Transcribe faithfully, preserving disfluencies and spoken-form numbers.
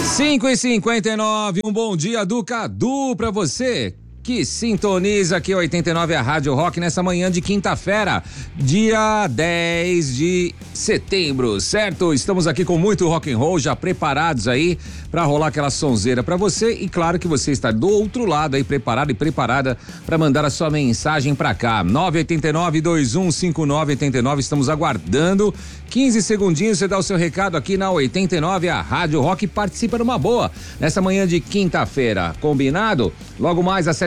cinco e cinquenta e nove, um bom dia do Cadu pra você que sintoniza aqui oitenta e nove a Rádio Rock nessa manhã de quinta-feira, dia dez de setembro, certo? Estamos aqui com muito rock and roll, já preparados aí pra rolar aquela sonzeira pra você e claro que você está do outro lado aí preparado e preparada pra mandar a sua mensagem pra cá, nove oito nove, dois um cinco nove oito nove, estamos aguardando quinze segundinhos, você dá o seu recado aqui na oitenta e nove a Rádio Rock e participa numa boa nessa manhã de quinta-feira, combinado? Logo mais às